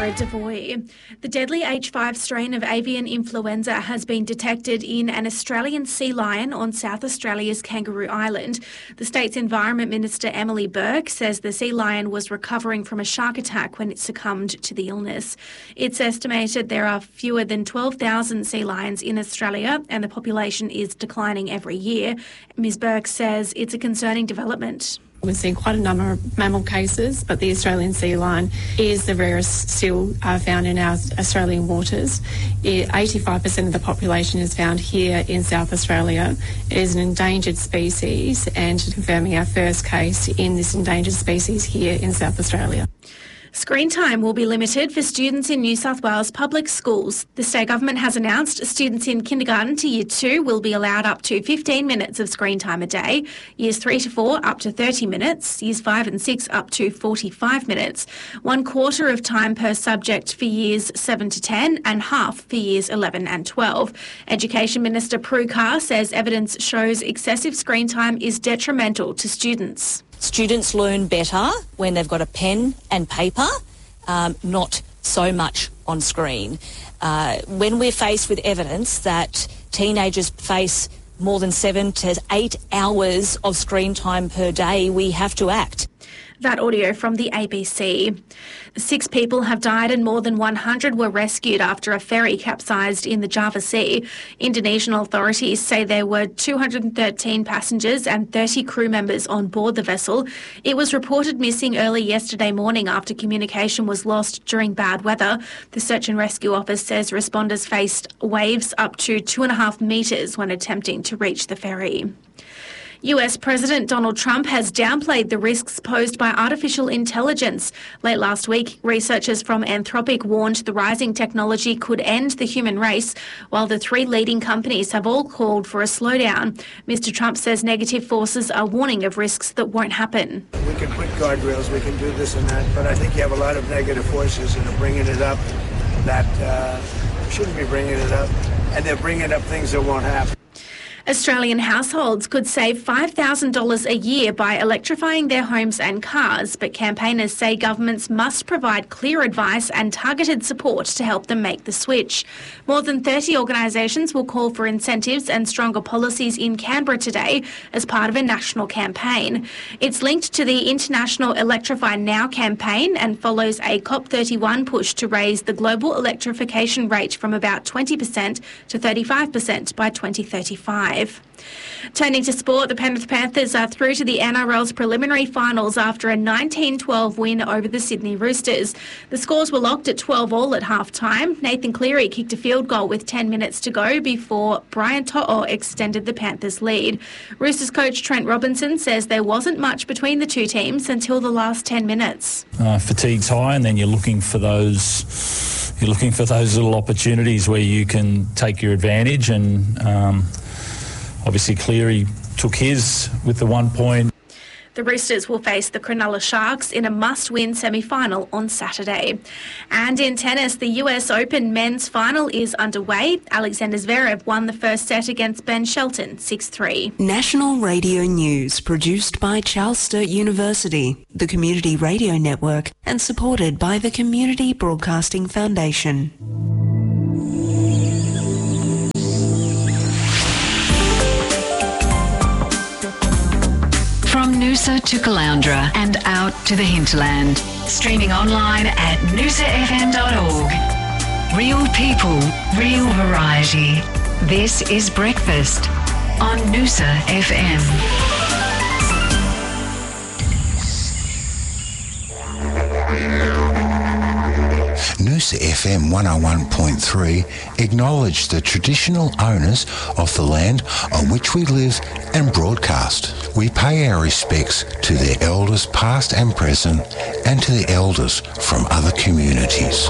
Sarah Devoy. The deadly H5 strain of avian influenza has been detected in an Australian sea lion on South Australia's Kangaroo Island. The state's Environment Minister Emily Burke says the sea lion was recovering from a shark attack when it succumbed to the illness. It's estimated there are fewer than 12,000 sea lions in Australia and the population is declining every year. Ms Burke says it's a concerning development. We've seen quite a number of mammal cases, but the Australian sea lion is the rarest still found in our Australian waters. 85% of the population is found here in South Australia. It is an endangered species, and confirming our first case in this endangered species here in South Australia. Screen time will be limited for students in New South Wales public schools. The state government has announced students in kindergarten to year 2 will be allowed up to 15 minutes of screen time a day, years 3 to 4 up to 30 minutes, years 5 and 6 up to 45 minutes, 1/4 of time per subject for years 7 to 10 and half for years 11 and 12. Education Minister Prue Carr says evidence shows excessive screen time is detrimental to students. Students learn better when they've got a pen and paper, not so much on screen. When we're faced with evidence that teenagers face more than 7 to 8 hours of screen time per day, we have to act. That audio from the ABC. 6 people have died and more than 100 were rescued after a ferry capsized in the Java Sea. Indonesian authorities say there were 213 passengers and 30 crew members on board the vessel. It was reported missing early yesterday morning after communication was lost during bad weather. The Search and Rescue Office says responders faced waves up to 2.5 metres when attempting to reach the ferry. US President Donald Trump has downplayed the risks posed by artificial intelligence. Late last week, researchers from Anthropic warned the rising technology could end the human race, while the 3 leading companies have all called for a slowdown. Mr. Trump says negative forces are warning of risks that won't happen. We can put guardrails, we can do this and that, but I think you have a lot of negative forces that are bringing it up that shouldn't be bringing it up, and they're bringing up things that won't happen. Australian households could save $5,000 a year by electrifying their homes and cars, but campaigners say governments must provide clear advice and targeted support to help them make the switch. More than 30 organisations will call for incentives and stronger policies in Canberra today as part of a national campaign. It's linked to the International Electrify Now campaign and follows a COP31 push to raise the global electrification rate from about 20% to 35% by 2035. Turning to sport, the Penrith Panthers are through to the NRL's preliminary finals after a 19-12 win over the Sydney Roosters. The scores were locked at 12-all at half-time. Nathan Cleary kicked a field goal with 10 minutes to go before Brian To'o extended the Panthers' lead. Roosters coach Trent Robinson says there wasn't much between the two teams until the last 10 minutes. Fatigue's high, and then you're looking for those little opportunities where you can take your advantage, and obviously Cleary took his with the 1 point. The Roosters will face the Cronulla Sharks in a must-win semi-final on Saturday. And in tennis, the US Open men's final is underway. Alexander Zverev won the first set against Ben Shelton, 6-3. National Radio News, produced by Charles Sturt University, the Community Radio Network, and supported by the Community Broadcasting Foundation. From Noosa to Caloundra and out to the hinterland. Streaming online at noosafm.org. Real people, real variety. This is Breakfast on Noosa FM. Noosa FM 101.3 acknowledge the traditional owners of the land on which we live and broadcast. We pay our respects to their elders past and present and to the elders from other communities.